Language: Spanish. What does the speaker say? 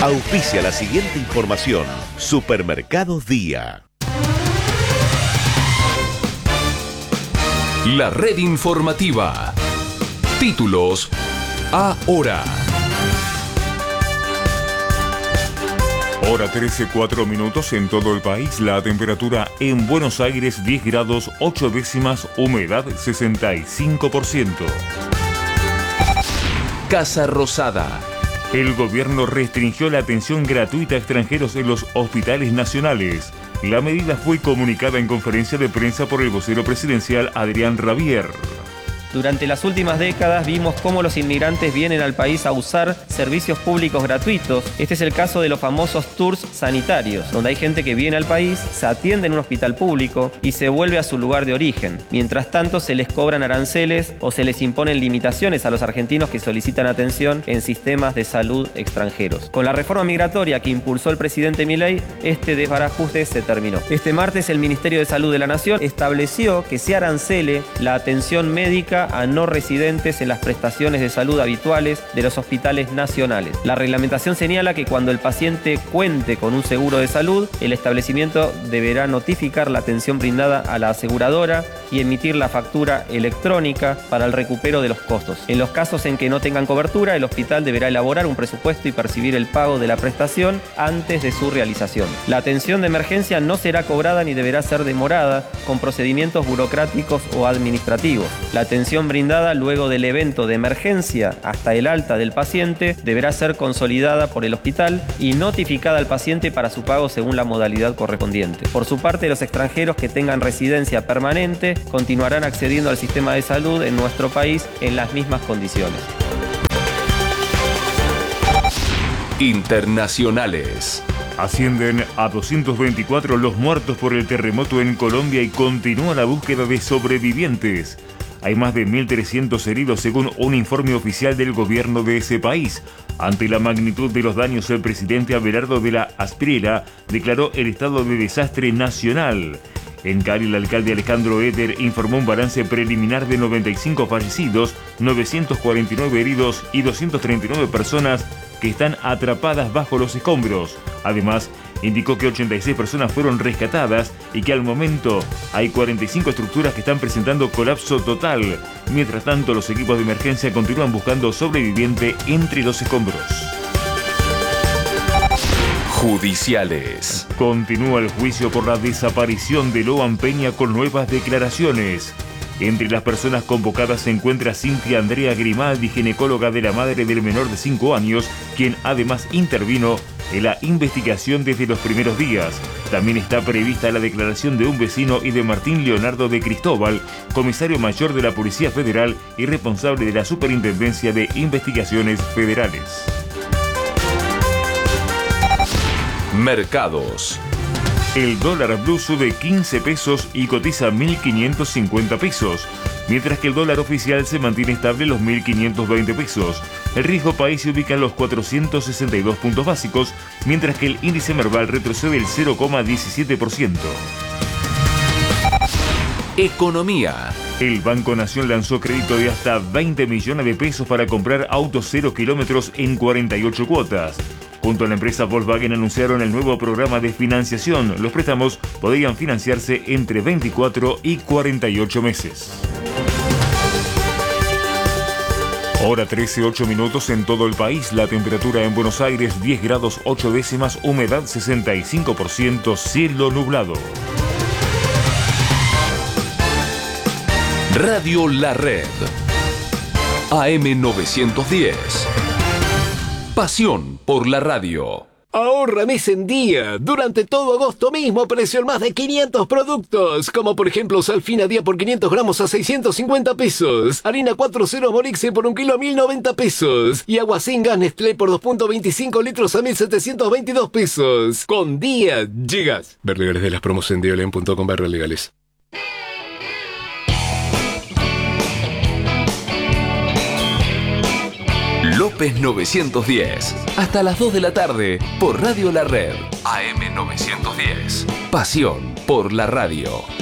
Auspicia la siguiente información. Supermercados Día. La red informativa. Títulos ahora. Hora 13, 4 minutos en todo el país. La temperatura en Buenos Aires 10 grados 8 décimas, humedad 65%. Casa Rosada. El gobierno restringió la atención gratuita a extranjeros en los hospitales nacionales. La medida fue comunicada en conferencia de prensa por el vocero presidencial Adrián Rabier. Durante las últimas décadas vimos cómo los inmigrantes vienen al país a usar servicios públicos gratuitos. Este es el caso de los famosos tours sanitarios, donde hay gente que viene al país, se atiende en un hospital público y se vuelve a su lugar de origen. Mientras tanto, se les cobran aranceles o se les imponen limitaciones a los argentinos que solicitan atención en sistemas de salud extranjeros. Con la reforma migratoria que impulsó el presidente Milei, este desbarajuste se terminó. Este martes, el Ministerio de Salud de la Nación estableció que se arancele la atención médica a no residentes en las prestaciones de salud habituales de los hospitales nacionales. La reglamentación señala que cuando el paciente cuente con un seguro de salud, el establecimiento deberá notificar la atención brindada a la aseguradora y emitir la factura electrónica para el recupero de los costos. En los casos en que no tengan cobertura, el hospital deberá elaborar un presupuesto y percibir el pago de la prestación antes de su realización. La atención de emergencia no será cobrada ni deberá ser demorada con procedimientos burocráticos o administrativos. La atención brindada luego del evento de emergencia hasta el alta del paciente deberá ser consolidada por el hospital y notificada al paciente para su pago según la modalidad correspondiente. Por su parte, los extranjeros que tengan residencia permanente continuarán accediendo al sistema de salud en nuestro país en las mismas condiciones. Internacionales. Ascienden a 224 los muertos por el terremoto en Colombia y continúa la búsqueda de sobrevivientes. Hay más de 1.300 heridos según un informe oficial del gobierno de ese país. Ante la magnitud de los daños, el presidente Abelardo de la Espriella declaró el estado de desastre nacional. En Cali, el alcalde Alejandro Eder informó un balance preliminar de 95 fallecidos, 949 heridos y 239 personas que están atrapadas bajo los escombros. Además, indicó que 86 personas fueron rescatadas y que al momento hay 45 estructuras que están presentando colapso total. Mientras tanto, los equipos de emergencia continúan buscando sobreviviente entre los escombros. Judiciales. Continúa el juicio por la desaparición de Loan Peña con nuevas declaraciones. Entre las personas convocadas se encuentra Cintia Andrea Grimaldi, ginecóloga de la madre del menor de 5 años, quien además intervino en la investigación desde los primeros días. También está prevista la declaración de un vecino y de Martín Leonardo de Cristóbal, comisario mayor de la Policía Federal y responsable de la Superintendencia de Investigaciones Federales. Mercados. El dólar blue sube 15 pesos y cotiza 1.550 pesos, mientras que el dólar oficial se mantiene estable en los 1.520 pesos. El riesgo país se ubica en los 462 puntos básicos, mientras que el índice Merval retrocede el 0,17%. Economía. El Banco Nación lanzó crédito de hasta 20 millones de pesos para comprar autos 0 kilómetros en 48 cuotas. Junto a la empresa Volkswagen anunciaron el nuevo programa de financiación. Los préstamos podrían financiarse entre 24 y 48 meses. Hora 13, 8 minutos en todo el país. La temperatura en Buenos Aires 10 grados 8 décimas, humedad 65%, cielo nublado. Radio La Red. AM 910. Pasión por la radio. Ahorra mes en día. Durante todo agosto mismo precio en más de 500 productos. Como por ejemplo Salfina día por 500 gramos a 650 pesos. Harina 4.0 Morixe por 1 kilo a 1.090 pesos. Y agua sin gas Nestlé por 2.25 litros a 1.722 pesos. Con día llegas. Ver legales de las promos en diolen.com/legales. López 910. Hasta las 2 de la tarde por Radio La Red. AM 910. Pasión por la radio.